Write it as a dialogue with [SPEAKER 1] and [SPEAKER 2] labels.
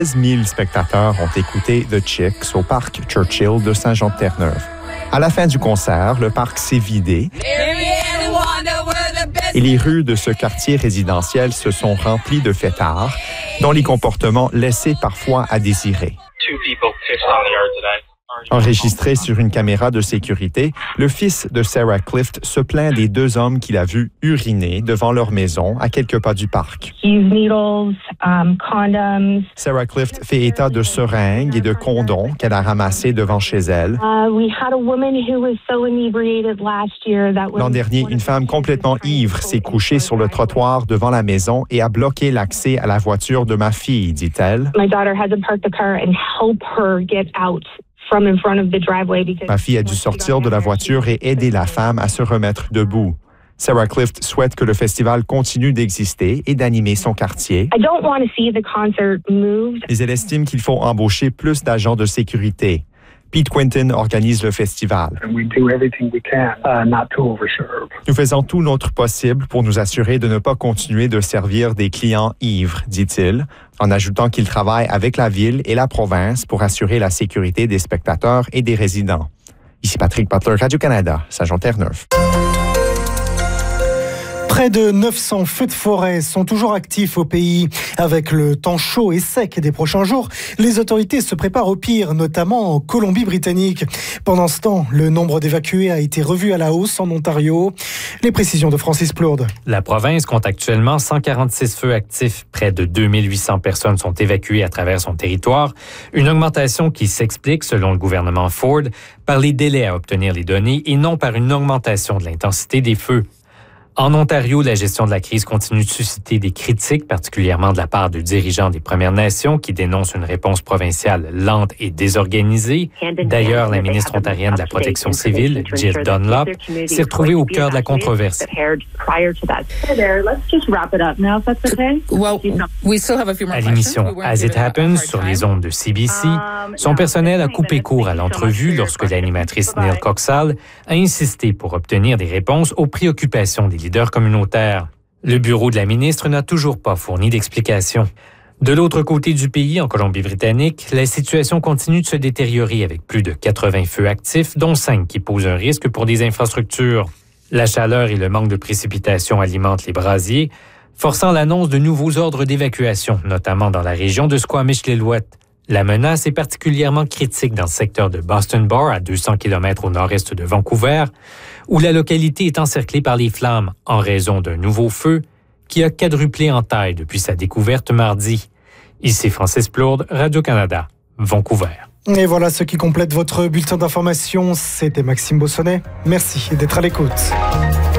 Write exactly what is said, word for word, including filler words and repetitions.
[SPEAKER 1] seize mille spectateurs ont écouté The Chicks au parc Churchill de Saint-Jean-de-Terre-Neuve. À la fin du concert, le parc s'est vidé et les rues de ce quartier résidentiel se sont remplies de fêtards dont les comportements laissaient parfois à désirer. Enregistré sur une caméra de sécurité, le fils de Sarah Clift se plaint des deux hommes qu'il a vus uriner devant leur maison à quelques pas du parc.
[SPEAKER 2] Needles, um, condoms.
[SPEAKER 1] Sarah Clift fait état de seringues et de condoms qu'elle a ramassés devant chez elle.
[SPEAKER 2] Uh, we had a woman who was so inebriated last year that
[SPEAKER 1] L'an dernier, une femme complètement ivre s'est couchée sur le trottoir devant la maison et a bloqué l'accès à la voiture de ma fille, dit-elle.
[SPEAKER 2] My daughter had to park the car and help her get out.
[SPEAKER 1] Ma fille a dû sortir de la voiture et aider la femme à se remettre debout. Sarah Clift souhaite que le festival continue d'exister et d'animer son quartier. Mais elle estime qu'il faut embaucher plus d'agents de sécurité. Pete Quinton organise le festival. Nous faisons tout notre possible pour nous assurer de ne pas continuer de servir des clients ivres, dit-il, en ajoutant qu'il travaille avec la ville et la province pour assurer la sécurité des spectateurs et des résidents. Ici Patrick Butler, Radio-Canada, Saint-Jean-Terre-Neuve.
[SPEAKER 3] Près de neuf cents feux de forêt sont toujours actifs au pays. Avec le temps chaud et sec des prochains jours, les autorités se préparent au pire, notamment en Colombie-Britannique. Pendant ce temps, le nombre d'évacués a été revu à la hausse en Ontario. Les précisions de Francis Plourde.
[SPEAKER 4] La province compte actuellement cent quarante-six feux actifs. Près de deux mille huit cents personnes sont évacuées à travers son territoire. Une augmentation qui s'explique, selon le gouvernement Ford, par les délais à obtenir les données et non par une augmentation de l'intensité des feux. En Ontario, la gestion de la crise continue de susciter des critiques, particulièrement de la part de dirigeants des Premières Nations qui dénoncent une réponse provinciale lente et désorganisée. D'ailleurs, la ministre ontarienne de la Protection civile, Jill Dunlop, s'est retrouvée au cœur de la controverse. À l'émission As It Happens sur les ondes de C B C, son personnel a coupé court à l'entrevue lorsque l'animatrice Neil Coxall a insisté pour obtenir des réponses aux préoccupations des leaders communautaires. Le bureau de la ministre n'a toujours pas fourni d'explications. De l'autre côté du pays, en Colombie-Britannique, la situation continue de se détériorer avec plus de quatre-vingts feux actifs, dont cinq qui posent un risque pour des infrastructures. La chaleur et le manque de précipitations alimentent les brasiers, forçant l'annonce de nouveaux ordres d'évacuation, notamment dans la région de Squamish-Lillooet. La menace est particulièrement critique dans le secteur de Boston Bar, à deux cents kilomètres au nord-est de Vancouver, où la localité est encerclée par les flammes en raison d'un nouveau feu qui a quadruplé en taille depuis sa découverte mardi. Ici Francis Plourde, Radio-Canada, Vancouver.
[SPEAKER 3] Et voilà ce qui complète votre bulletin d'information. C'était Maxime Beausonnet. Merci d'être à l'écoute.